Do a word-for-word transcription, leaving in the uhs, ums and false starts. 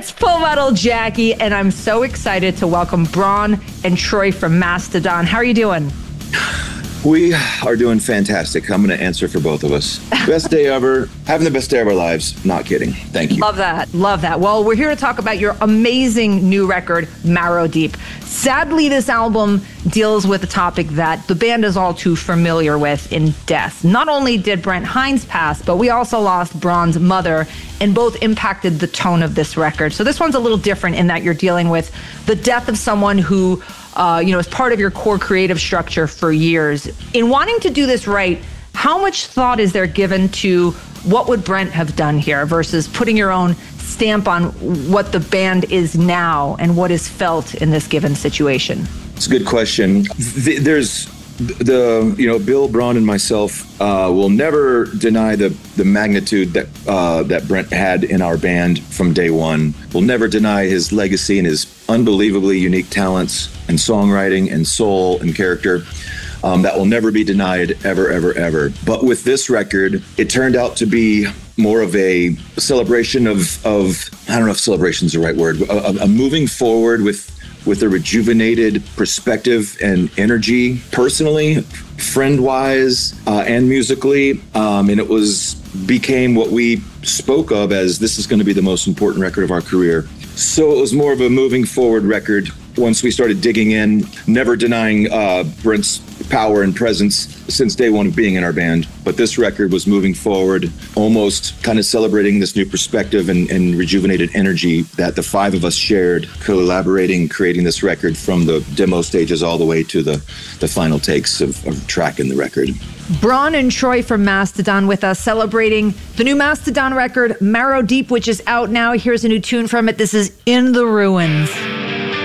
It's Full Metal Jackie, and I'm so excited to welcome Brann and Troy from Mastodon. How are you doing? We are doing fantastic. I'm going to answer for both of us. Best day ever. Having the best day of our lives. Not kidding. Thank you. Love that. Love that. Well, we're here to talk about your amazing new record, Marrow Deep. Sadly, this album deals with a topic that the band is all too familiar with in death. Not only did Brent Hinds pass, but we also lost Brann's mother, and both impacted the tone of this record. So this one's a little different in that you're dealing with the death of someone who Uh, you know, as part of your core creative structure for years. In wanting to do this right, how much thought is there given to what would Brent have done here versus putting your own stamp on what the band is now and what is felt in this given situation? It's a good question. There's the, you know, Bill, Brann, and myself uh, will never deny the the magnitude that uh, that Brent had in our band from day one. We'll never deny his legacy and his unbelievably unique talents and songwriting and soul and character. Um, that will never be denied, ever, ever, ever. But with this record, it turned out to be more of a celebration of, of I don't know if celebration is the right word, a, a moving forward with with a rejuvenated perspective and energy, personally, friend-wise, uh, and musically. Um, and it was became what we spoke of as this is going to be the most important record of our career. So it was more of a moving forward record once we started digging in, never denying uh, Brent's power and presence since day one of being in our band. But this record was moving forward, almost kind of celebrating this new perspective and, and rejuvenated energy that the five of us shared, collaborating, creating this record from the demo stages all the way to the, the final takes of, of tracking the record. Brann and Troy from Mastodon with us, celebrating the new Mastodon record, Marrow Deep, which is out now. Here's a new tune from it. This is In the Ruins.